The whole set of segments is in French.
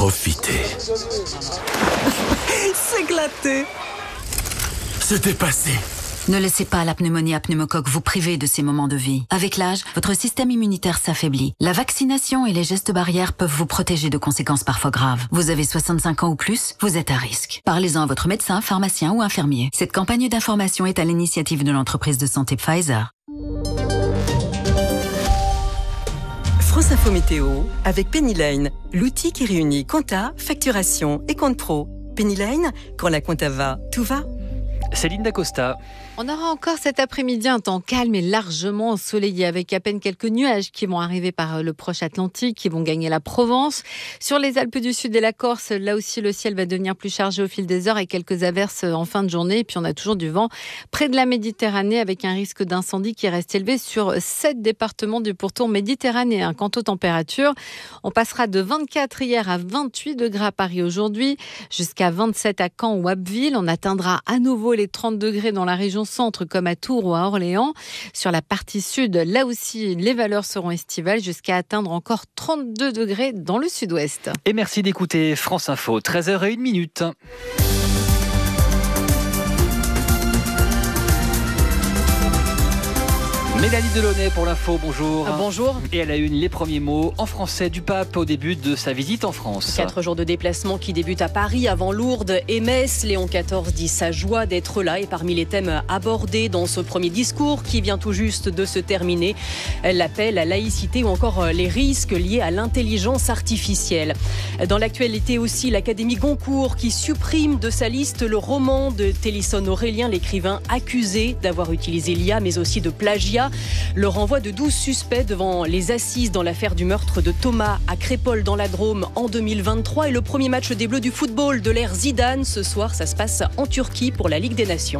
Profitez. C'est glatté. C'est dépassé. Ne laissez pas la pneumonie à pneumocoque vous priver de ces moments de vie. Avec l'âge, votre système immunitaire s'affaiblit. La vaccination et les gestes barrières peuvent vous protéger de conséquences parfois graves. Vous avez 65 ans ou plus, vous êtes à risque. Parlez-en à votre médecin, pharmacien ou infirmier. Cette campagne d'information est à l'initiative de l'entreprise de santé Pfizer. France Info Météo avec Penny Lane, l'outil qui réunit compta, facturation et compte pro. Penny Lane, quand la compta va, tout va. Céline Dacosta. On aura encore cet après-midi un temps calme et largement ensoleillé avec à peine quelques nuages qui vont arriver par le proche Atlantique, qui vont gagner la Provence. Sur les Alpes du Sud et la Corse, là aussi le ciel va devenir plus chargé au fil des heures et quelques averses en fin de journée. Et puis on a toujours du vent près de la Méditerranée avec un risque d'incendie qui reste élevé sur 7 départements du pourtour méditerranéen. Quant aux températures, on passera de 24 hier à 28 degrés à Paris aujourd'hui, jusqu'à 27 à Caen ou Abbeville. On atteindra à nouveau les 30 degrés dans la région centre comme à Tours ou à Orléans. Sur la partie sud, là aussi, les valeurs seront estivales jusqu'à atteindre encore 32 degrés dans le sud-ouest. Et merci d'écouter France Info, 13h01. Mélanie Delaunay pour l'info, bonjour. Bonjour. Et à la une, les premiers mots en français du pape au début de sa visite en France. 4 jours de déplacement qui débutent à Paris avant Lourdes et Metz. Léon XIV dit sa joie d'être là et parmi les thèmes abordés dans ce premier discours qui vient tout juste de se terminer, l'appel à laïcité ou encore les risques liés à l'intelligence artificielle. Dans l'actualité aussi, l'Académie Goncourt qui supprime de sa liste le roman de Télisson Aurélien, l'écrivain accusé d'avoir utilisé l'IA mais aussi de plagiat. Le renvoi de 12 suspects devant les assises dans l'affaire du meurtre de Thomas à Crépol dans la Drôme en 2023 et le premier match des Bleus du football de l'ère Zidane. Ce soir, ça se passe en Turquie pour la Ligue des Nations.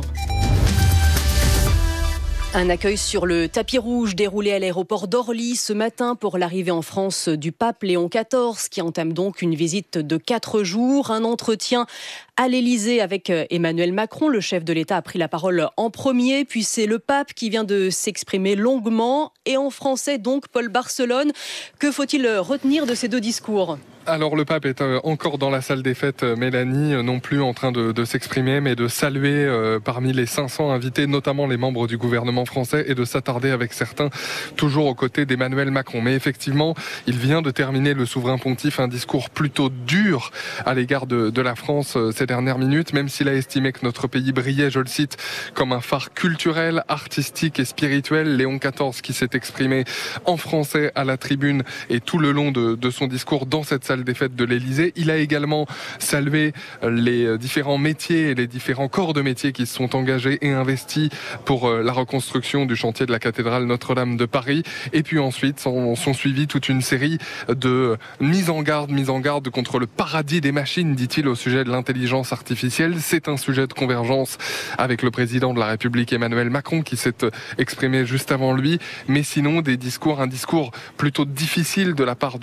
Un accueil sur le tapis rouge déroulé à l'aéroport d'Orly ce matin pour l'arrivée en France du pape Léon XIV qui entame donc une visite de 4 jours. Un entretien à l'Élysée avec Emmanuel Macron. Le chef de l'État a pris la parole en premier, puis c'est le pape qui vient de s'exprimer longuement et en français donc. Paul Barcelone, que faut-il retenir de ces deux discours ? Alors le pape est encore dans la salle des fêtes, Mélanie, non plus en train de s'exprimer, mais de saluer parmi les 500 invités, notamment les membres du gouvernement français, et de s'attarder avec certains, toujours aux côtés d'Emmanuel Macron. Mais effectivement, il vient de terminer, le souverain pontife, un discours plutôt dur à l'égard de la France ces dernières minutes, même s'il a estimé que notre pays brillait, je le cite, comme un phare culturel, artistique et spirituel. Léon XIV qui s'est exprimé en français à la tribune et tout le long de son discours dans cette salle des fêtes de l'Élysée. Il a également salué les différents métiers et les différents corps de métiers qui se sont engagés et investis pour la reconstruction du chantier de la cathédrale Notre-Dame de Paris. Et puis ensuite sont suivis toute une série de mises en garde contre le paradis des machines, dit-il, au sujet de l'intelligence artificielle. C'est un sujet de convergence avec le président de la République Emmanuel Macron qui s'est exprimé juste avant lui. Mais sinon, un discours plutôt difficile de la part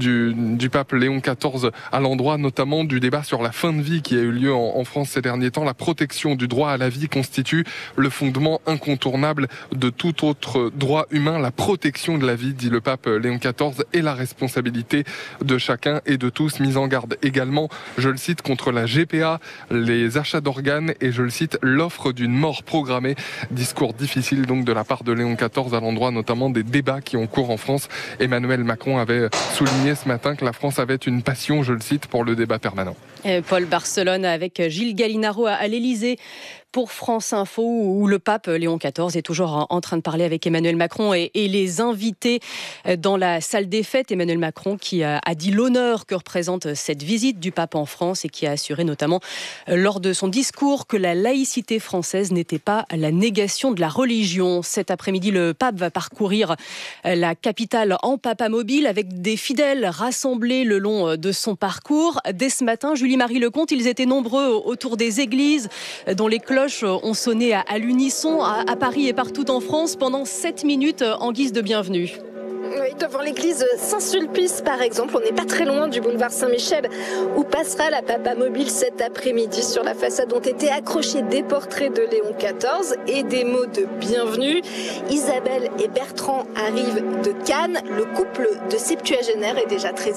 du pape Léon XIV à l'endroit notamment du débat sur la fin de vie qui a eu lieu en France ces derniers temps. La protection du droit à la vie constitue le fondement incontournable de tout autre droit humain. La protection de la vie, dit le pape Léon XIV, est la responsabilité de chacun et de tous. Mise en garde également, je le cite, contre la GPA, les achats d'organes et, je le cite, l'offre d'une mort programmée. Discours difficile donc de la part de Léon XIV à l'endroit notamment des débats qui ont cours en France. Emmanuel Macron avait souligné ce matin que la France avait une passion, je le cite, pour le débat permanent. Paul Barcelone avec Gilles Gallinaro à l'Élysée pour France Info, où le pape Léon XIV est toujours en train de parler avec Emmanuel Macron et les invités dans la salle des fêtes. Emmanuel Macron qui a dit l'honneur que représente cette visite du pape en France et qui a assuré notamment lors de son discours que la laïcité française n'était pas la négation de la religion. Cet après-midi, le pape va parcourir la capitale en papamobile avec des fidèles rassemblés le long de son parcours. Dès ce matin, Julie-Marie Lecomte, ils étaient nombreux autour des églises dont les cloches ont sonné à l'unisson à Paris et partout en France pendant 7 minutes en guise de bienvenue. Oui, devant l'église Saint-Sulpice, par exemple, on n'est pas très loin du boulevard Saint-Michel, où passera la papamobile cet après-midi. Sur la façade ont été accrochés des portraits de Léon XIV et des mots de bienvenue. Isabelle et Bertrand arrivent de Cannes. Le couple de septuagénaires est déjà très